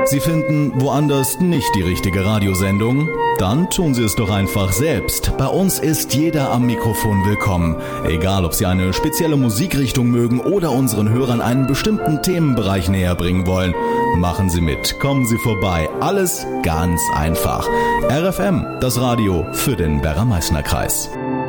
Sie finden woanders nicht die richtige Radiosendung? Dann tun Sie es doch einfach selbst. Bei uns ist jeder am Mikrofon willkommen. Egal, ob Sie eine spezielle Musikrichtung mögen oder unseren Hörern einen bestimmten Themenbereich näher bringen wollen. Machen Sie mit, kommen Sie vorbei. Alles ganz einfach. RFM, das Radio für den Werra-Meißner-Kreis.